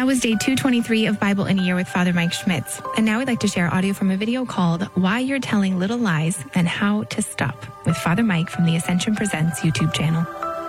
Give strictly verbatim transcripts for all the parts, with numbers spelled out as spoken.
was day two twenty-three of Bible in a Year with Father Mike Schmitz. And now we'd like to share audio from a video called Why You're Telling Little Lies and How to Stop with Father Mike from the Ascension Presents YouTube channel.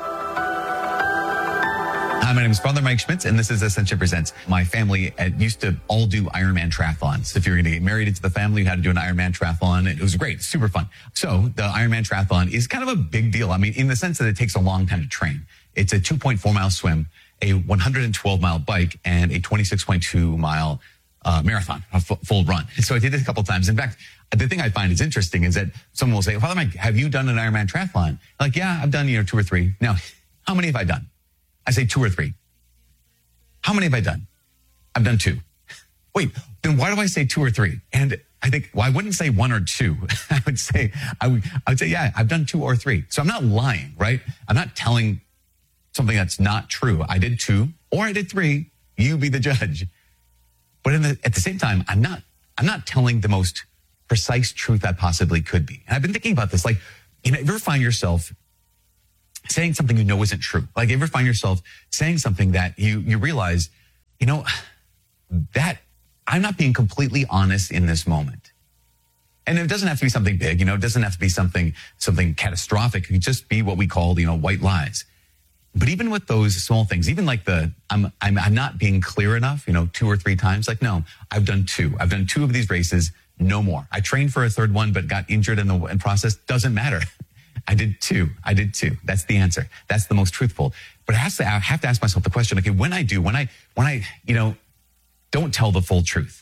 Hi, my name is Father Mike Schmitz, and this is Ascension Presents. My family uh, used to all do Ironman triathlons. If you're going to get married into the family, you had to do an Ironman triathlon. It was great, super fun. So the Ironman triathlon is kind of a big deal. I mean, in the sense that it takes a long time to train. It's a two point four mile swim, a one hundred twelve mile bike, and a twenty-six point two mile uh, marathon, a f- full run. So I did it a couple of times. In fact, the thing I find is interesting is that someone will say, Father Mike, have you done an Ironman triathlon? I'm like, yeah, I've done, you know, two or three. Now, how many have I done? I say two or three. How many have I done? I've done two. Wait, then why do I say two or three? And I think, well, I wouldn't say one or two. I would say, I would, I would say, yeah, I've done two or three. So I'm not lying, right? I'm not telling something that's not true. I did two or I did three. You be the judge. But in the, at the same time, I'm not, I'm not telling the most precise truth that possibly could be. And I've been thinking about this, like, you know, ever find yourself saying something you know isn't true? Like, you ever find yourself saying something that you, you realize, you know, that I'm not being completely honest in this moment. And it doesn't have to be something big, you know, it doesn't have to be something, something catastrophic. It could just be what we call, you know, white lies. But even with those small things, even like the, I'm, I'm, I'm not being clear enough, you know, two or three times, like, no, I've done two. I've done two of these races, no more. I trained for a third one, but got injured in the in process. Doesn't matter. I did two. I did two. That's the answer. That's the most truthful. But I have to, I have to ask myself the question, okay, when I do, when I, when I, you know, don't tell the full truth,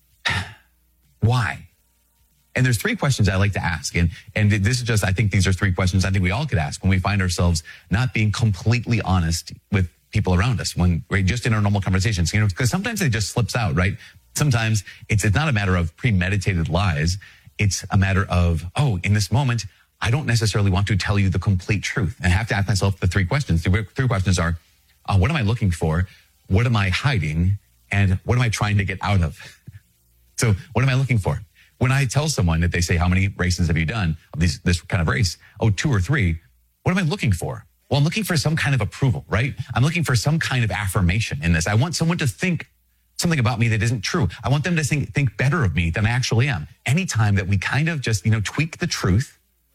why? And there's three questions I like to ask. And, and this is just, I think these are three questions I think we all could ask when we find ourselves not being completely honest with people around us, when we're just in our normal conversations, you know, because sometimes it just slips out, right? Sometimes it's, it's not a matter of premeditated lies. It's a matter of, oh, in this moment, I don't necessarily want to tell you the complete truth. And I have to ask myself the three questions. The three questions are, uh, what am I looking for? What am I hiding? And what am I trying to get out of? So what am I looking for? When I tell someone that they say, how many races have you done of these, this kind of race? Oh, two or three. What am I looking for? Well, I'm looking for some kind of approval, right? I'm looking for some kind of affirmation in this. I want someone to think something about me that isn't true. I want them to think, think better of me than I actually am. Anytime that we kind of just, you know, tweak the truth,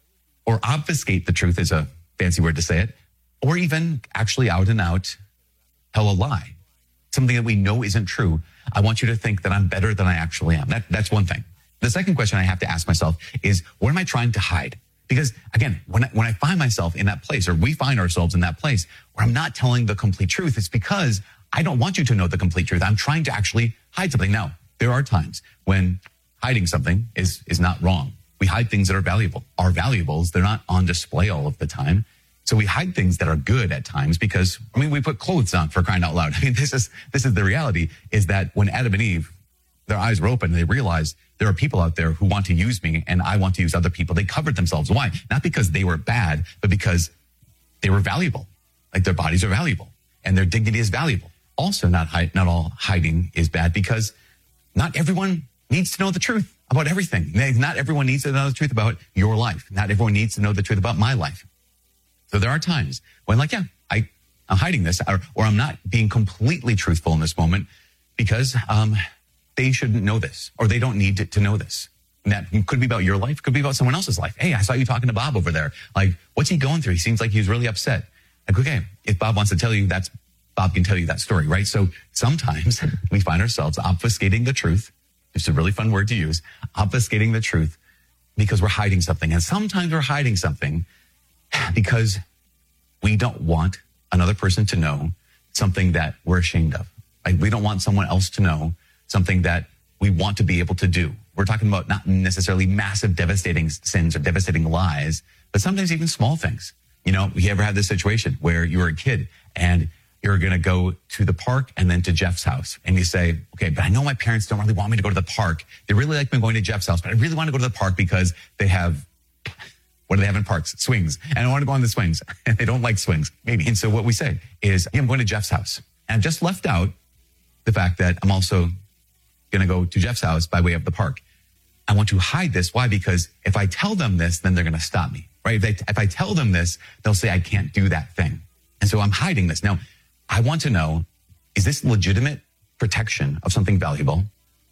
or obfuscate the truth is a fancy word to say it, or even actually out and out tell a lie, something that we know isn't true. I want you to think that I'm better than I actually am. That, that's one thing. The second question I have to ask myself is, what am I trying to hide? Because again, when I, when I find myself in that place, or we find ourselves in that place where I'm not telling the complete truth, it's because I don't want you to know the complete truth. I'm trying to actually hide something. Now, there are times when hiding something is, is not wrong. We hide things that are valuable. Our valuables, they're not on display all of the time. So we hide things that are good at times because, I mean, we put clothes on, for crying out loud. I mean, this is, this is the reality, is that when Adam and Eve, their eyes were open and they realized there are people out there who want to use me and I want to use other people. They covered themselves. Why? Not because they were bad, but because they were valuable. Like, their bodies are valuable and their dignity is valuable. Also, not hide, not all hiding is bad, because not everyone needs to know the truth about everything. Not everyone needs to know the truth about your life. Not everyone needs to know the truth about my life. So there are times when, like, yeah, I, I'm hiding this, or, or I'm not being completely truthful in this moment because um, they shouldn't know this, or they don't need to, to know this. And that could be about your life, could be about someone else's life. Hey, I saw you talking to Bob over there. Like, what's he going through? He seems like he's really upset. Like, okay, if Bob wants to tell you, that's Bob can tell you that story, right? So sometimes we find ourselves obfuscating the truth. It's a really fun word to use, obfuscating the truth, because we're hiding something. And sometimes we're hiding something because we don't want another person to know something that we're ashamed of. Like, we don't want someone else to know something that we want to be able to do. We're talking about not necessarily massive, devastating sins or devastating lies, but sometimes even small things. You know, you ever had this situation where you were a kid and you're going to go to the park and then to Jeff's house. And you say, okay, but I know my parents don't really want me to go to the park. They really like me going to Jeff's house, but I really want to go to the park because they have, what do they have in parks? Swings. And I want to go on the swings. And they don't like swings, maybe. And so what we say is, yeah, I'm going to Jeff's house. And I've just left out the fact that I'm also going to go to Jeff's house by way of the park. I want to hide this. Why? Because if I tell them this, then they're going to stop me, right? If, they, if I tell them this, they'll say I can't do that thing. And so I'm hiding this. Now, I want to know, is this legitimate protection of something valuable?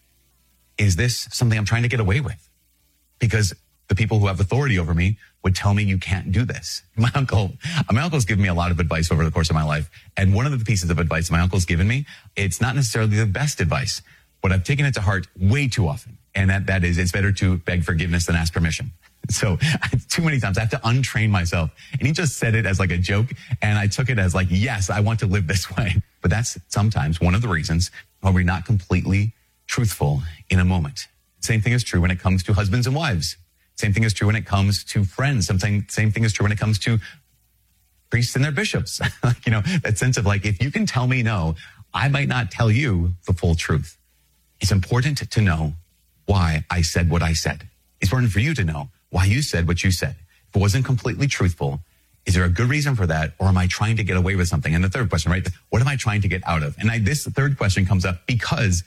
Is this something I'm trying to get away with? Because the people who have authority over me would tell me you can't do this. My uncle, my uncle's given me a lot of advice over the course of my life. And one of the pieces of advice my uncle's given me, it's not necessarily the best advice, but I've taken it to heart way too often. And that, that is, it's better to beg forgiveness than ask permission. So too many times I have to untrain myself. And he just said it as like a joke. And I took it as like, yes, I want to live this way. But that's sometimes one of the reasons why we're not completely truthful in a moment. Same thing is true when it comes to husbands and wives. Same thing is true when it comes to friends. Something, same thing is true when it comes to priests and their bishops. Like, you know, that sense of like, if you can tell me no, I might not tell you the full truth. It's important to know why I said what I said. It's important for you to know why you said what you said. If it wasn't completely truthful, is there a good reason for that? Or am I trying to get away with something? And the third question, right? What am I trying to get out of? And I, this third question comes up because,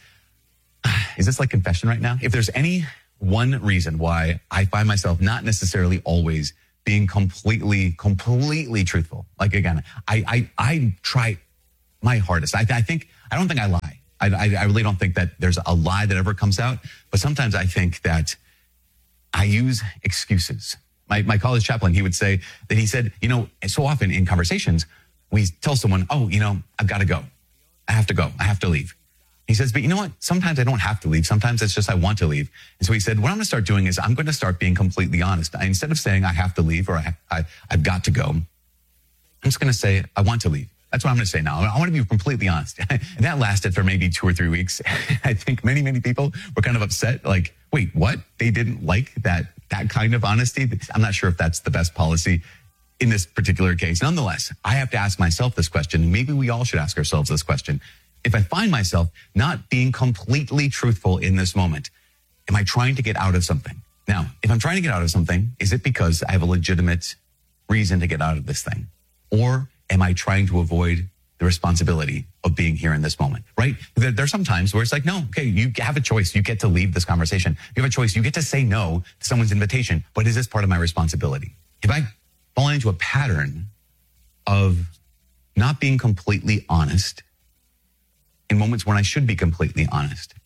is this like confession right now? If there's any one reason why I find myself not necessarily always being completely, completely truthful. Like again, I, I, I try my hardest. I, I think, I don't think I lie. I, I, I really don't think that there's a lie that ever comes out. But sometimes I think that I use excuses. My, my college chaplain, he would say that he said, you know, so often in conversations, we tell someone, oh, you know, I've got to go. I have to go. I have to leave. He says, but you know what? Sometimes I don't have to leave. Sometimes it's just I want to leave. And so he said, what I'm going to start doing is I'm going to start being completely honest. I, instead of saying I have to leave or I, I, I've got to go, I'm just going to say I want to leave. That's what I'm going to say now. I want to be completely honest. And that lasted for maybe two or three weeks. I think many, many people were kind of upset. Like, wait, what? They didn't like that, that kind of honesty. I'm not sure if that's the best policy in this particular case. Nonetheless, I have to ask myself this question. Maybe we all should ask ourselves this question. If I find myself not being completely truthful in this moment, am I trying to get out of something? Now, if I'm trying to get out of something, is it because I have a legitimate reason to get out of this thing? Or am I trying to avoid the responsibility of being here in this moment, right? There, there are some times where it's like, no, okay, you have a choice. You get to leave this conversation. You have a choice. You get to say no to someone's invitation, but is this part of my responsibility? If I fall into a pattern of not being completely honest in moments when I should be completely honest,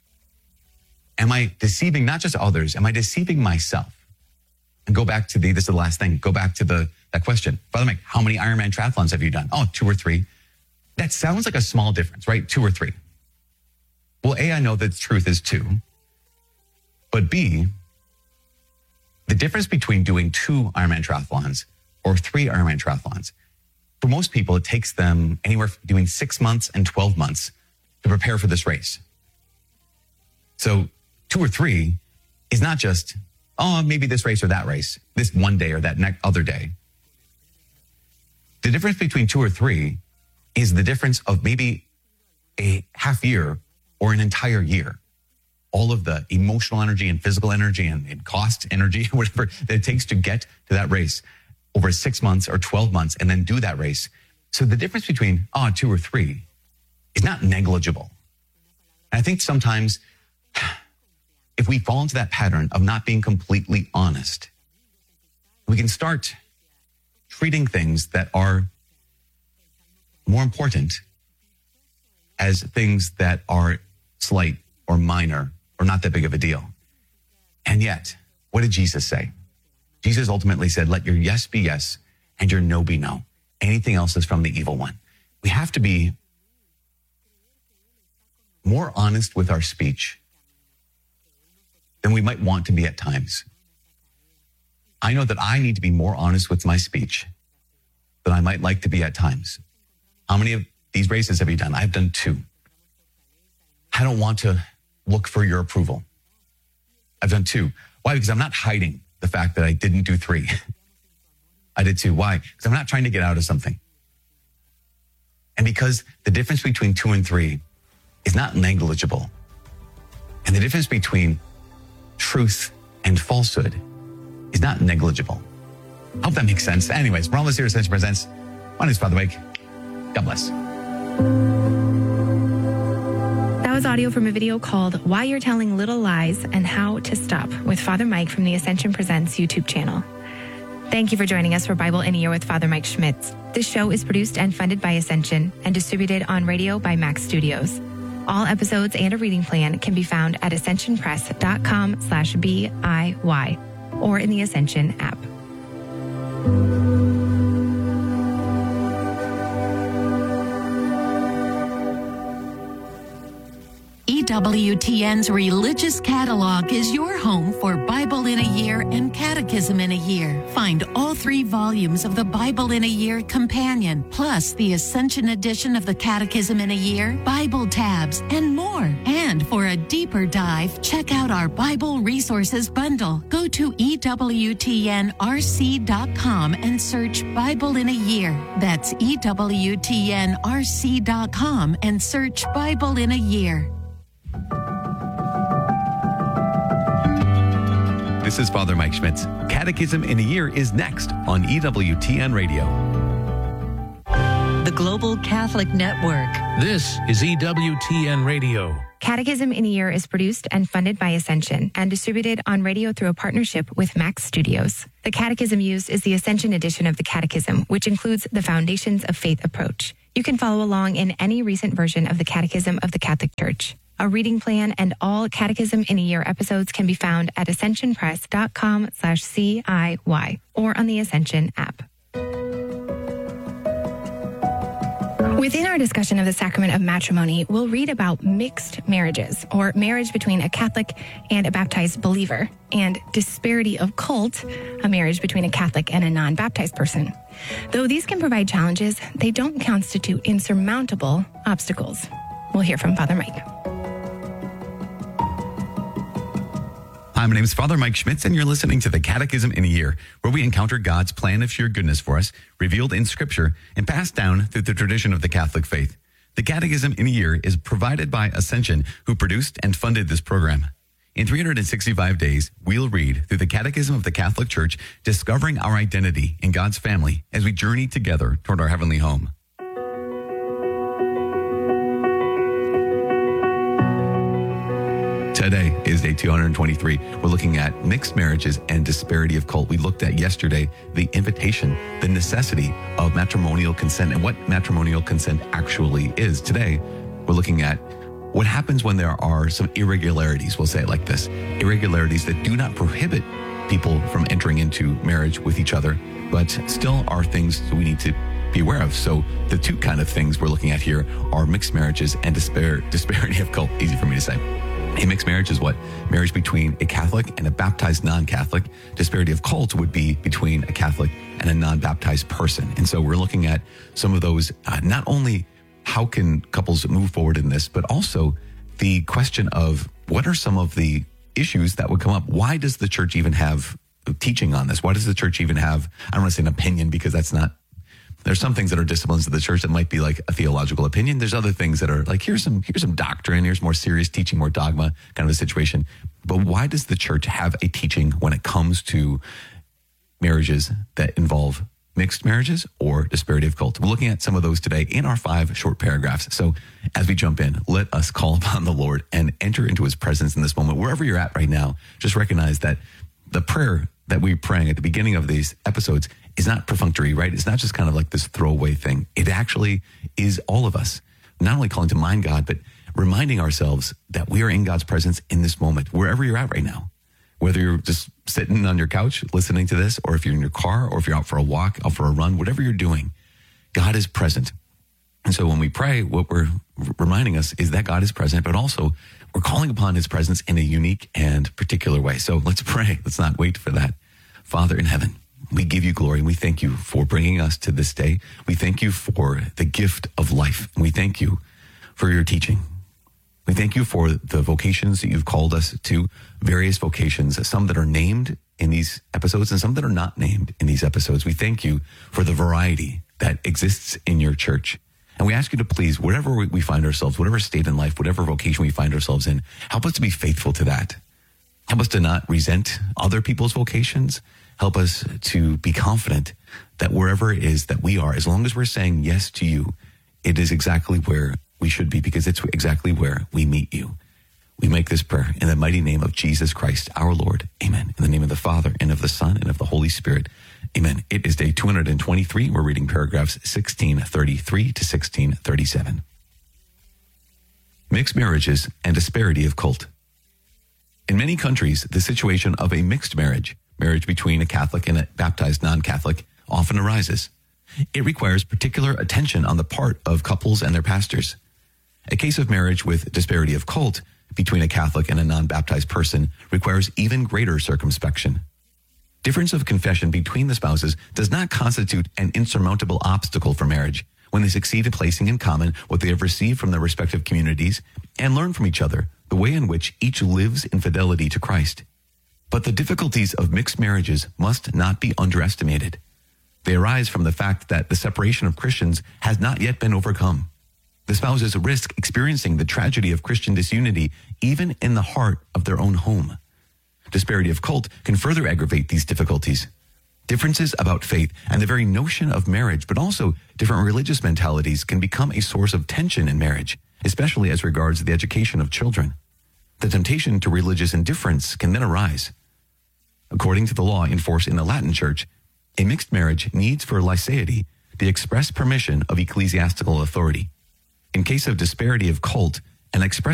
am I deceiving not just others? Am I deceiving myself? And go back to the, this is the last thing, go back to the that question. Father Mike, how many Ironman triathlons have you done? Oh, two or three. That sounds like a small difference, right? Two or three. Well, A, I know that the truth is two. But B, the difference between doing two Ironman triathlons or three Ironman triathlons, for most people, it takes them anywhere from doing six months and twelve months to prepare for this race. So two or three is not just, oh, maybe this race or that race, this one day or that next other day. The difference between two or three is the difference of maybe a half year or an entire year. All of the emotional energy and physical energy and, and cost energy, whatever that it takes to get to that race over six months or twelve months and then do that race. So the difference between, oh, two or three is not negligible. And I think sometimes if we fall into that pattern of not being completely honest, we can start treating things that are more important as things that are slight or minor or not that big of a deal. And yet, what did Jesus say? Jesus ultimately said, let your yes be yes and your no be no. Anything else is from the evil one. We have to be more honest with our speech than we might want to be at times. I know that I need to be more honest with my speech than I might like to be at times. How many of these races have you done? I've done two. I don't want to look for your approval. I've done two. Why? Because I'm not hiding the fact that I didn't do three. I did two. Why? Because I'm not trying to get out of something. And because the difference between two and three is not negligible. And the difference between truth and falsehood is not negligible. I hope that makes sense. Anyways, we're almost here. Ascension Presents. My name is Father Mike. God bless. That was audio from a video called Why You're Telling Little Lies and How to Stop with Father Mike from the Ascension Presents YouTube channel. Thank you for joining us for Bible in a Year with Father Mike Schmitz. This show is produced and funded by Ascension and distributed on radio by Max Studios. All episodes and a reading plan can be found at ascensionpress.com slash B-I-Y or in the Ascension app. E W T N's Religious Catalog is your home for Bible in a Year and Catechism in a Year. Find all three volumes of the Bible in a Year Companion, plus the Ascension edition of the Catechism in a Year, Bible tabs, and more. And for a deeper dive, check out our Bible Resources Bundle. Go to E W T N R C dot com and search Bible in a Year. That's E W T N R C dot com and search Bible in a Year. This is Father Mike Schmitz. Catechism in a Year is next on E W T N Radio. The Global Catholic Network. This is E W T N Radio. Catechism in a Year is produced and funded by Ascension and distributed on radio through a partnership with Max Studios. The catechism used is the Ascension edition of the Catechism, which includes the Foundations of Faith approach. You can follow along in any recent version of the Catechism of the Catholic Church. A reading plan and all Catechism in a Year episodes can be found at ascensionpress.com slash C-I-Y or on the Ascension app. Within our discussion of the sacrament of matrimony, we'll read about mixed marriages, or marriage between a Catholic and a baptized believer, and disparity of cult, a marriage between a Catholic and a non-baptized person. Though these can provide challenges, they don't constitute insurmountable obstacles. We'll hear from Father Mike. Hi, my name is Father Mike Schmitz, and you're listening to the Catechism in a Year, where we encounter God's plan of sheer goodness for us, revealed in Scripture, and passed down through the tradition of the Catholic faith. The Catechism in a Year is provided by Ascension, who produced and funded this program. In three hundred sixty-five days, we'll read through the Catechism of the Catholic Church, discovering our identity in God's family as we journey together toward our heavenly home. Today is day two hundred twenty-three. We're looking at mixed marriages and disparity of cult. We looked at yesterday the invitation, the necessity of matrimonial consent and what matrimonial consent actually is. Today, we're looking at what happens when there are some irregularities, we'll say it like this, irregularities that do not prohibit people from entering into marriage with each other, but still are things that we need to be aware of. So the two kind of things we're looking at here are mixed marriages and despair, disparity of cult. Easy for me to say. A mixed marriage is what? Marriage between a Catholic and a baptized non-Catholic. Disparity of cult would be between a Catholic and a non-baptized person. And so we're looking at some of those, uh, not only how can couples move forward in this, but also the question of what are some of the issues that would come up? Why does the church even have teaching on this? Why does the church even have, I don't want to say an opinion, because that's not, there's some things that are disciplines of the church that might be like a theological opinion. There's other things that are like, here's some, here's some doctrine, here's more serious teaching, more dogma kind of a situation. But why does the church have a teaching when it comes to marriages that involve mixed marriages or disparity of cult? We're looking at some of those today in our five short paragraphs. So as we jump in, let us call upon the Lord and enter into his presence in this moment. Wherever you're at right now, just recognize that the prayer that we're praying at the beginning of these episodes is not perfunctory, right? It's not just kind of like this throwaway thing. It actually is all of us, not only calling to mind God, but reminding ourselves that we are in God's presence in this moment, wherever you're at right now. Whether you're just sitting on your couch listening to this, or if you're in your car, or if you're out for a walk, out for a run, whatever you're doing, God is present. And so when we pray, what we're reminding us is that God is present, but also we're calling upon his presence in a unique and particular way. So let's pray. Let's not wait for that. Father in heaven, we give you glory, and we thank you for bringing us to this day. We thank you for the gift of life. And we thank you for your teaching. We thank you for the vocations that you've called us to, various vocations, some that are named in these episodes and some that are not named in these episodes. We thank you for the variety that exists in your church. And we ask you to please, wherever we find ourselves, whatever state in life, whatever vocation we find ourselves in, help us to be faithful to that. Help us to not resent other people's vocations. Help us to be confident that wherever it is that we are, as long as we're saying yes to you, it is exactly where we should be, because it's exactly where we meet you. We make this prayer in the mighty name of Jesus Christ, our Lord. Amen. In the name of the Father, and of the Son, and of the Holy Spirit. Amen. It is day two hundred twenty-three. We're reading paragraphs sixteen thirty-three to sixteen thirty-seven. Mixed marriages and disparity of cult. In many countries, the situation of a mixed marriage, marriage between a Catholic and a baptized non-Catholic, often arises. It requires particular attention on the part of couples and their pastors. A case of marriage with disparity of cult between a Catholic and a non-baptized person requires even greater circumspection. Difference of confession between the spouses does not constitute an insurmountable obstacle for marriage when they succeed in placing in common what they have received from their respective communities and learn from each other the way in which each lives in fidelity to Christ. But the difficulties of mixed marriages must not be underestimated. They arise from the fact that the separation of Christians has not yet been overcome. The spouses risk experiencing the tragedy of Christian disunity even in the heart of their own home. Disparity of cult can further aggravate these difficulties. Differences about faith and the very notion of marriage, but also different religious mentalities, can become a source of tension in marriage, especially as regards the education of children. The temptation to religious indifference can then arise. According to the law in force in the Latin Church, a mixed marriage needs for licety the express permission of ecclesiastical authority. In case of disparity of cult, an express